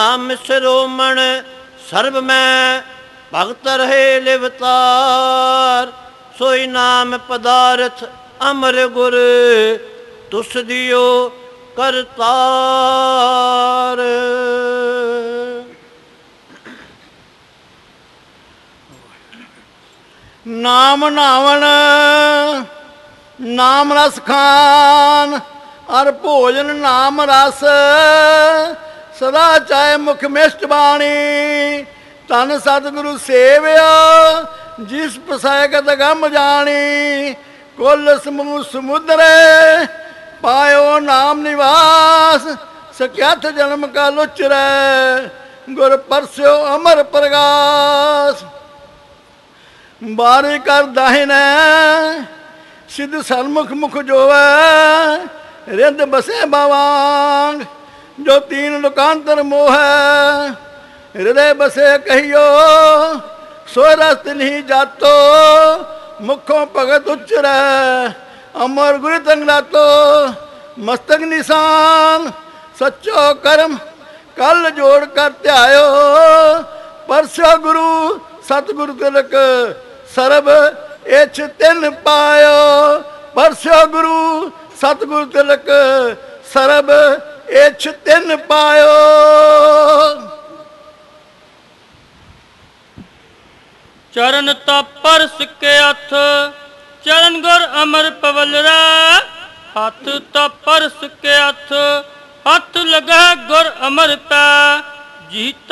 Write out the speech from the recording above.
ਨਾਮ ਸਿਰੋਮਣ ਸਰਬ ਮੈਂ ਭਗਤ ਰਹੇ ਲਿਵਤਾਰ। ਸੋਈ ਨਾਮ ਪਦਾਰਥ ਅਮਰ ਗੁਰ ਤੁਸ ਦਿਓ ਕਰਤਾਰ। ਨਾਮ ਨਾਵਣ ਨਾਮ ਰਸ ਖਾਨ ਅਰ ਭੋਜਨ ਨਾਮ ਰਸ। ਸਦਾ ਚਾਹੇ ਮੁਖ ਮਿਸ਼ਟ ਬਾਣੀ ਧਨ ਸਤਿਗੁਰੂ ਸੇਵਿਆ ਜਿਸ ਪਸਾਇਕਤ ਗਮ ਜਾਣੀ। ਕੁੱਲ ਸਮੂਹ ਸਮੁਦਰੇ ਪਾਇਓ ਨਾਮ ਨਿਵਾਸ। ਸਕਿਆਥ ਜਨਮ ਕਾ ਲੁਚਰੈ ਗੁਰ ਪਰਸਿਓ ਅਮਰ ਪ੍ਰਗਾਸ। ਬਾਰੇ ਕਰ ਦਾਹਿਨੈ ਸਿੱਧ ਸਨਮੁਖ ਮੁਖ ਜੋਵੈ। ਰਿੰਦ ਬਸੇ ਬਾਵਾਂਗ ਜੋ ਤੀਨ ਲੋਕਾਂਤਰ ਮੋਹੈ। ਹਿਰਦੇ ਬਸੇ ਕਹੀਓ ਸੋ ਰਸਤ ਨਹੀਂ ਜਾਤੋ। ਮੁਖੋਂ ਭਗਤ ਉਚਰੈ ਅਮਰ ਗੁਰ ਤੰਗਲਾਤੋ। ਮਸਤਕ ਨਿਸ਼ਾਨ ਸੱਚੋ ਕਰਮ ਕਲ ਜੋੜ ਕਰ ਧਿਆਇਓ। ਪਰਸੋ ਗੁਰੂ ਸਤਿਗੁਰ ਤਿਲਕ ਸਰਬ ਇਛ ਤਿਨ ਪਾਇਓ। ਪਰਸੋ ਗੁਰੂ ਸਤਿਗੁਰ ਤਿਲਕ ਸਰਬ ਇਛ ਤਿਨ ਪਾਇਓ। ਚਰਨ ਤਾਪਰ ਸਿੱਕੇ ਹੱਥ ਚਰਨ ਗੁਰ ਅਮਰ ਪਵਲਰਾ। ਹੱਥ ਤਾਪਰ ਸਿੱਕੇ ਹੱਥ ਹੱਥ ਲਗਾ ਗੁਰ ਅਮਰ ਪੈ। ਜੀ